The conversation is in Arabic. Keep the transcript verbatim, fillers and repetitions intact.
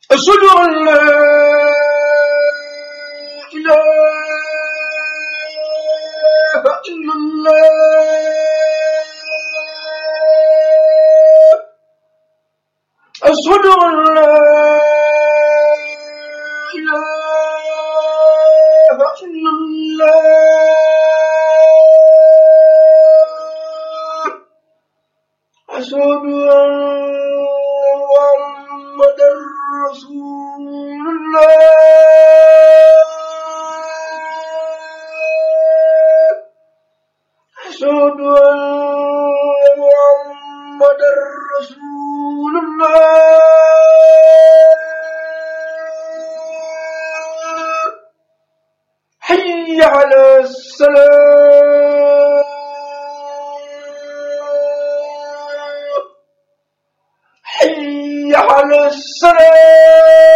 أشهد أن لا إله إلا الله أشهد أن لا إله إلا الله أشهد أن محمدًا رسول الله أشهد أن محمدًا رسول الله حي على الصلاة حي على الصلاة